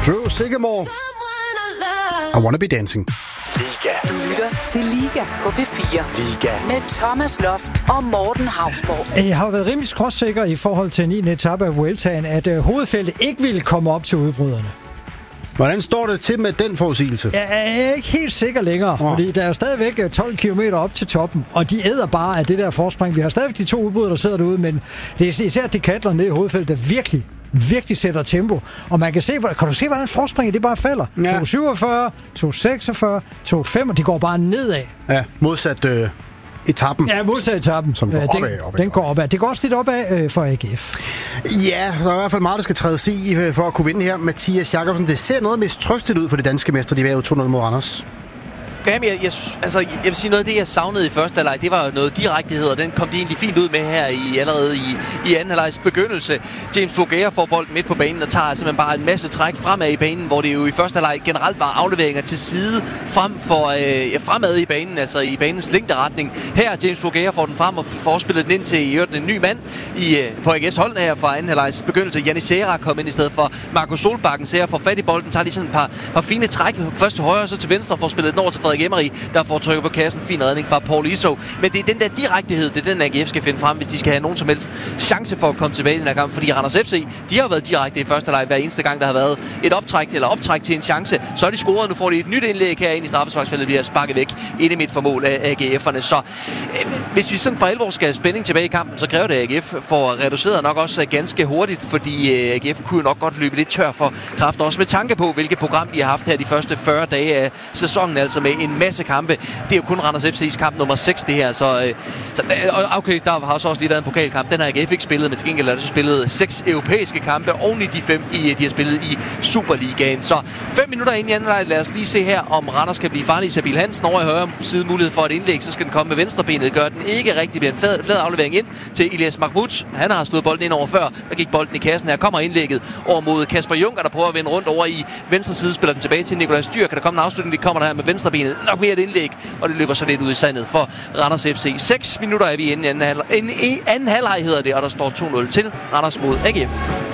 Drew Sigamore. I Wanna Be Dancing. Liga. Du lytter til Liga på P4. Liga. Med Thomas Loft og Morten Hausborg. Jeg har været rimelig skråsikker i forhold til 9. etape af Vueltaen, at hovedfeltet ikke ville komme op til udbryderne. Hvordan står det til med den forudsigelse? Jeg er ikke helt sikker længere, fordi der er stadigvæk 12 km op til toppen, og de æder bare af det der forspring. Vi har stadigvæk de 2 udbrydere, der sidder derude, men det er især de katler nede i hovedfeltet, der virkelig sætter tempo. Og man kan se, kan du se, hvordan forspringet det bare falder? Ja. 2,47, 2,46, 2,5, og de går bare nedad. Ja, modsat etappen. Ja, modsat etappen. Som går opad. Den går opad. Det går også lidt opad for AGF. Ja, der er i hvert fald meget, der skal trædes i for at kunne vinde her. Mathias Jakobsen, det ser noget mistrøstigt ud for de danske mestre. De var jo 2-0 mod Randers. Jamen, jeg vil sige noget af det, jeg savnede i første halvleg, det var noget direktehed, og den kom de egentlig fint ud med her allerede i anden halvlegs begyndelse. James Bougea får bolden midt på banen og tager simpelthen bare en masse træk fremad i banen, hvor det jo i første halvleg generelt var afleveringer til side fremad i banen, altså i banens længderetning. Her James Bougea får den frem og får spillet den ind til en ny mand på AGF's hold her fra anden halvlegs begyndelse. Janni Serra kom ind i stedet for Marco Solbakken. Serra får fat i bolden, tager lige sådan et par fine træk. Først til højre, så til venstre, får spillet den over til Frederik Emery, der får trykket på kassen. Fin redning fra Paul Iso. Men det er den der direktehed, det er den AGF skal finde frem, hvis de skal have nogen som helst chance for at komme tilbage i den her kamp. Fordi Randers FC, de har været direkte i første halvleg hver eneste gang, der har været et optræk til en chance. Så er de scoret, nu får de et nyt indlæg herinde i straffesparksfeltet, bliver sparket væk ind i midtformål af AGF'erne. Så hvis vi sådan for alvor skal have spænding tilbage i kampen, så kræver det, at AGF får reduceret nok også ganske hurtigt, fordi AGF kunne nok godt løbe lidt tør for kræfter, også med tanke på, hvilket program de har haft her de første 40 dage af sæsonen, altså med en masse kampe. Det er jo kun Randers FC's kamp nummer 6, det her, så okay, der har så også lige været en pokalkamp. Den har AGF ikke spillet, men til gengæld er der så spillet 6 europæiske kampe oven i de 5, de har spillet i Superligaen. Så 5 minutter ind i anden halvleg. Lad os lige se her, om Randers kan blive farlig. Sabil Hansen over i højre side mulighed for et indlæg, så skal den komme med venstrebenet. Gør den ikke rigtig, bliver en flad aflevering ind til Elias Mahmoud. Han har slået bolden ind over før. Der gik bolden i kassen. Her kommer indlægget over mod Kasper Junker, der prøver at vende rundt over i venstre side, spiller den tilbage til Nikolaj Styr. Kan der komme en afslutning? Det kommer der her med venstrebenet. Nok mere et indlæg, og det løber så lidt ud i sandet for Randers FC. 6 minutter er vi inde i anden halvleg hedder det, og der står 2-0 til Randers mod AGF.